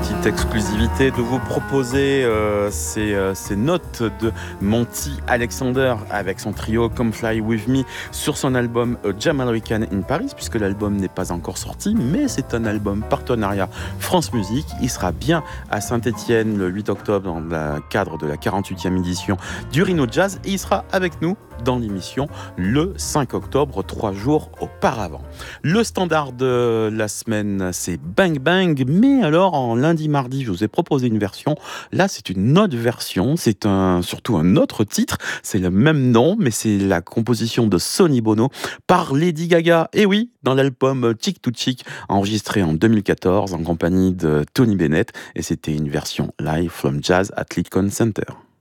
petite exclusivité de vous proposer ces notes de Monty Alexander avec son trio Come Fly With Me sur son album Jam Weekend in Paris, puisque l'album n'est pas encore sorti, mais c'est un album partenariat France Musique. Il sera bien à Saint-Étienne le 8 octobre dans le cadre de la 48e édition du Rhino Jazz, et il sera avec nous dans l'émission le 5 octobre, 3 jours auparavant. Le standard de la semaine, c'est Bang Bang, mais alors en lundi, mardi, je vous ai proposé une version. Là, c'est une autre version, c'est surtout un autre titre, c'est le même nom, mais c'est la composition de Sonny Bono par Lady Gaga. Et oui, dans l'album Chick to Chick, enregistré en 2014 en compagnie de Tony Bennett, et c'était une version live from Jazz at Lincoln Center.